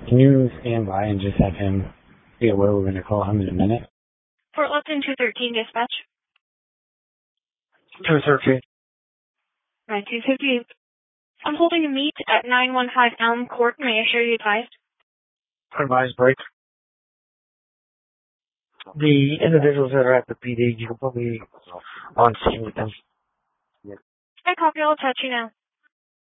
Can you stand by and just have him be aware we're going to call him in a minute? Fort Lupton 213 dispatch. 213. 1958. I'm holding a meet at 915 Elm Court. May I share you advised? Advised break. The individuals that are at the PD, you will be on scene with them. I copy. I'll touch you now.